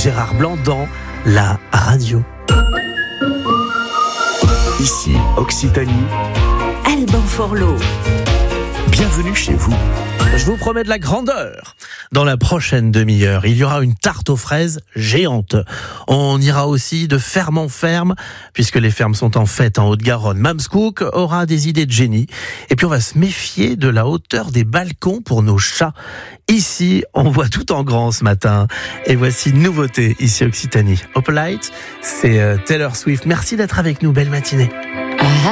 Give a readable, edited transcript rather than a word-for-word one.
Gérard Blanc dans la radio. Ici, Occitanie. Alban Forlot. Bienvenue chez vous. Je vous promets de la grandeur. Dans la prochaine demi-heure, il y aura une tarte aux fraises géante. On ira aussi de ferme en ferme, puisque les fermes sont en fête en Haute-Garonne. Mams Cook aura des idées de génie. Et puis on va se méfier de la hauteur des balcons pour nos chats. Ici, on voit tout en grand ce matin. Et voici une nouveauté ici Occitanie. Opalite, c'est Taylor Swift. Merci d'être avec nous. Belle matinée.